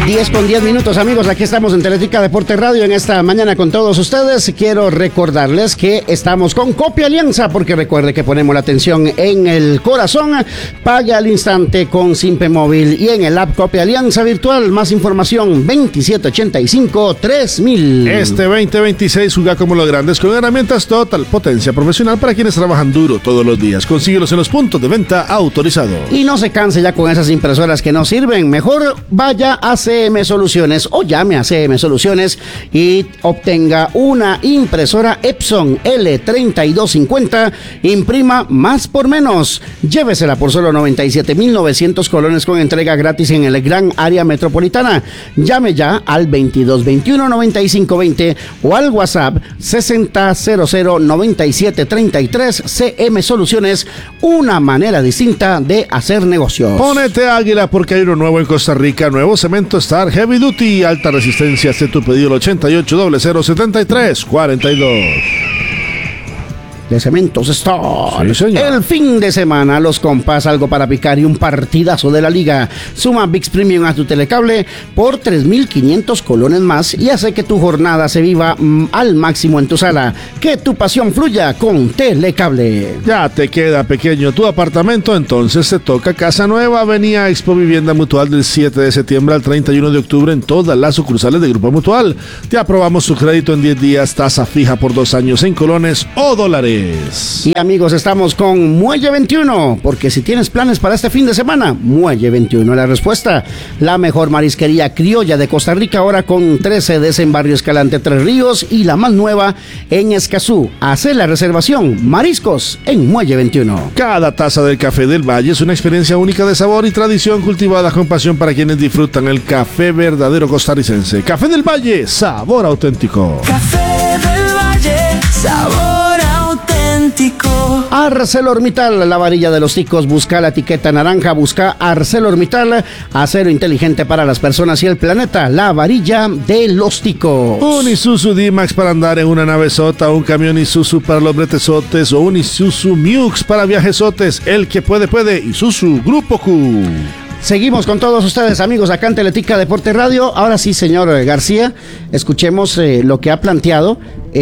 10:10, amigos. Aquí estamos en Teletica Deporte Radio en esta mañana con todos ustedes. Quiero recordarles que estamos con Copia Alianza, porque recuerde que ponemos la atención en el corazón. Pague al instante con Simpe Móvil y en el app Copia Alianza Virtual. Más información 2785-3000. Este 2026 juega como los grandes con herramientas Total Potencia Profesional para quienes trabajan duro todos los días. Consíguelos en los puntos de venta autorizados. Y no se canse ya con esas impresoras que no sirven. Mejor vaya a CM Soluciones o llame a CM Soluciones y obtenga una impresora Epson L3250. Imprima más por menos. Llévesela por solo 97,900 colones con entrega gratis en el gran área metropolitana. Llame ya al 2221-9520 o al WhatsApp 60009733. CM Soluciones, una manera distinta de hacer negocios. Ponete águila porque hay uno nuevo en Costa Rica. Nuevo cemento Star Heavy Duty, alta resistencia. Hace tu pedido al 88007342. De Cementos Star. Sí, señor. El fin de semana, los compas, algo para picar y un partidazo de la liga. Suma ViX Premium a tu telecable por 3,500 colones más y hace que tu jornada se viva al máximo en tu sala. Que tu pasión fluya con Telecable. Ya te queda pequeño tu apartamento, entonces te toca Casa Nueva. Avenida Expo Vivienda Mutual del 7 de septiembre al 31 de octubre en todas las sucursales de Grupo Mutual. Te aprobamos su crédito en 10 días, tasa fija por 2 años en colones o dólares. Y amigos, estamos con Muelle 21, porque si tienes planes para este fin de semana, Muelle 21 es la respuesta. La mejor marisquería criolla de Costa Rica, ahora con 3 sedes en Barrio Escalante, Tres Ríos, y la más nueva en Escazú. Haz la reservación, mariscos en Muelle 21. Cada taza del café del Valle es una experiencia única de sabor y tradición cultivada con pasión para quienes disfrutan el café verdadero costarricense. Café del Valle, sabor auténtico. Café del Valle, sabor auténtico. ArcelorMittal, la varilla de los ticos. Busca la etiqueta naranja, busca ArcelorMittal, acero inteligente para las personas y el planeta, la varilla de los ticos. Un Isuzu D-Max para andar en una navezota, un camión Isuzu para los bretesotes o un Isuzu Mux para viajesotes. El que puede, puede. Isuzu Grupo Q. Seguimos con todos ustedes, amigos, acá en Teletica Deporte Radio. Ahora sí, señor García, escuchemos lo que ha planteado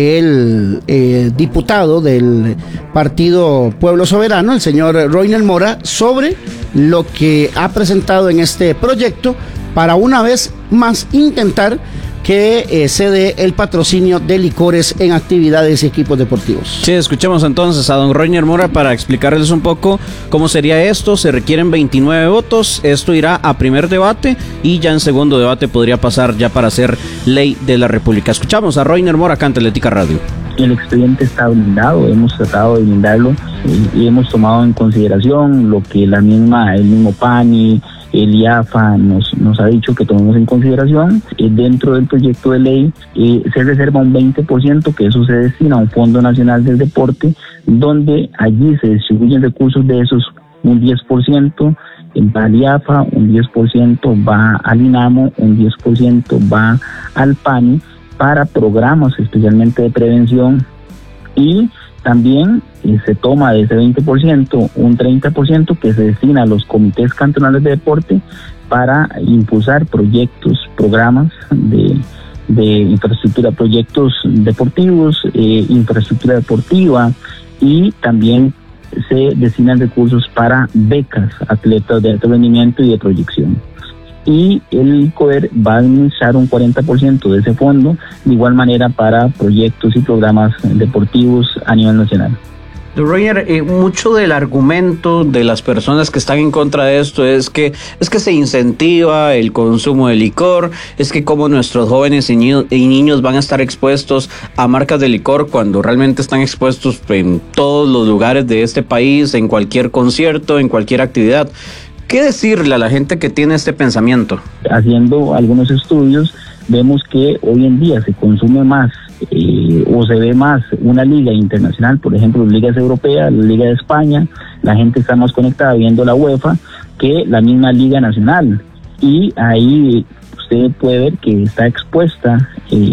el diputado del Partido Pueblo Soberano, el señor Roiner Mora, sobre lo que ha presentado en este proyecto para una vez más intentar que se dé el patrocinio de licores en actividades y equipos deportivos. Sí, escuchemos entonces a don Roiner Mora para explicarles un poco cómo sería esto. Se requieren 29 votos, esto irá a primer debate y ya en segundo debate podría pasar ya para ser ley de la República. Escuchamos a Roiner Mora acá en Teletica Radio. El expediente está blindado, hemos tratado de blindarlo y hemos tomado en consideración lo que el mismo PANI, el IAFA nos ha dicho que tomemos en consideración. Dentro del proyecto de ley se reserva un 20%, que eso se destina a un Fondo Nacional del Deporte, donde allí se distribuyen recursos de esos, un 10% va al IAFA, un 10% va al INAMO, un 10% va al PANI para programas especialmente de prevención, y también se toma de ese 20% un 30% que se destina a los comités cantonales de deporte para impulsar proyectos, programas de infraestructura, proyectos deportivos, infraestructura deportiva, y también se destinan recursos para becas, atletas de alto rendimiento y de proyección. Y el COER va a administrar un 40% de ese fondo, de igual manera para proyectos y programas deportivos a nivel nacional. Roger, mucho del argumento de las personas que están en contra de esto es que se incentiva el consumo de licor, es que como nuestros jóvenes y niños van a estar expuestos a marcas de licor cuando realmente están expuestos en todos los lugares de este país, en cualquier concierto, en cualquier actividad. ¿Qué decirle a la gente que tiene este pensamiento? Haciendo algunos estudios, vemos que hoy en día se consume más o se ve más una liga internacional, por ejemplo, ligas europeas, la Liga de España, la gente está más conectada viendo la UEFA que la misma liga nacional. Y ahí usted puede ver que está expuesta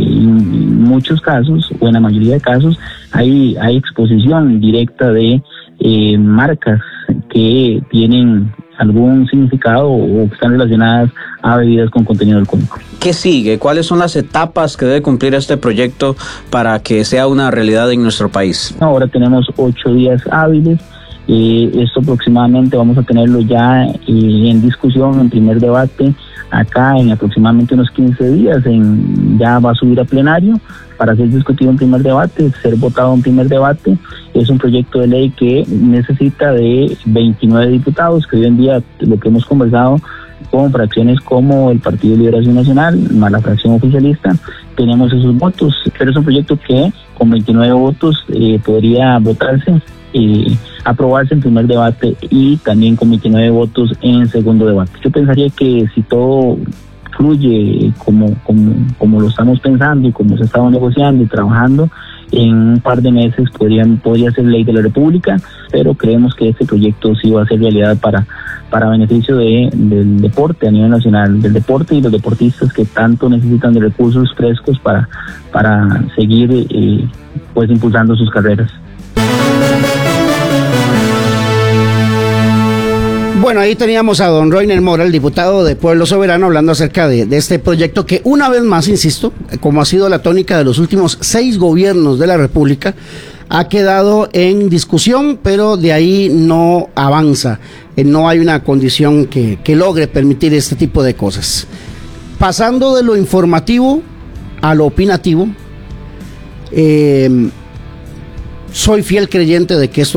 en muchos casos, o en la mayoría de casos, hay exposición directa de marcas que tienen algún significado o que están relacionadas a bebidas con contenido alcohólico. ¿Qué sigue? ¿Cuáles son las etapas que debe cumplir este proyecto para que sea una realidad en nuestro país? Ahora tenemos 8 días hábiles. Esto aproximadamente vamos a tenerlo ya en discusión, en primer debate, acá en aproximadamente unos 15 días. Ya va a subir a plenario para ser discutido en primer debate, ser votado en primer debate. Es un proyecto de ley que necesita de 29 diputados, que hoy en día lo que hemos conversado con fracciones como el Partido de Liberación Nacional, más la fracción oficialista, tenemos esos votos, pero es un proyecto que con 29 votos podría votarse, aprobarse en primer debate y también con 29 votos en segundo debate. Yo pensaría que si todo fluye como lo estamos pensando y como se estaba negociando y trabajando, en un par de meses podría ser ley de la República, pero creemos que este proyecto sí va a ser realidad para beneficio del deporte a nivel nacional, del deporte y los deportistas que tanto necesitan de recursos frescos para seguir pues impulsando sus carreras. Bueno, ahí teníamos a don Roiner Mora, el diputado de Pueblo Soberano, hablando acerca de este proyecto que, una vez más, insisto, como ha sido la tónica de los últimos 6 gobiernos de la República, ha quedado en discusión, pero de ahí no avanza. No hay una condición que logre permitir este tipo de cosas. Pasando de lo informativo a lo opinativo, soy fiel creyente de que esto